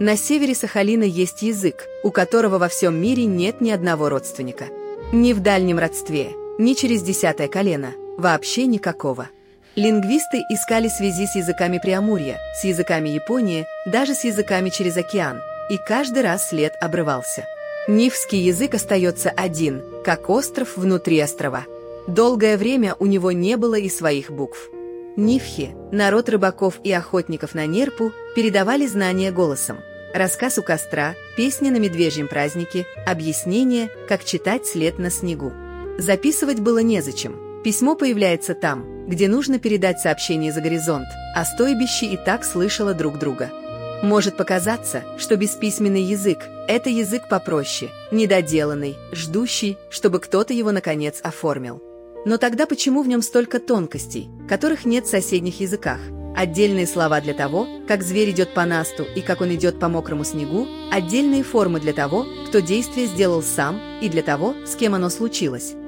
На севере Сахалина есть язык, у которого во всем мире нет ни одного родственника. Ни в дальнем родстве, ни через 10-е колено, вообще никакого. Лингвисты искали связи с языками Преамурья, с языками Японии, даже с языками через океан, и каждый раз след обрывался. Нивский язык остается один, как остров внутри острова. Долгое время у него не было и своих букв. Нивхи, народ рыбаков и охотников на нерпу, передавали знания голосом. Рассказ у костра, песни на медвежьем празднике, объяснение, как читать след на снегу. Записывать было незачем. Письмо появляется там, где нужно передать сообщение за горизонт, а стойбище и так слышало друг друга. Может показаться, что бесписьменный язык – это язык попроще, недоделанный, ждущий, чтобы кто-то его наконец оформил. Но тогда почему в нем столько тонкостей, которых нет в соседних языках? Отдельные слова для того, как зверь идет по насту и как он идет по мокрому снегу, отдельные формы для того, кто действие сделал сам, и для того, с кем оно случилось.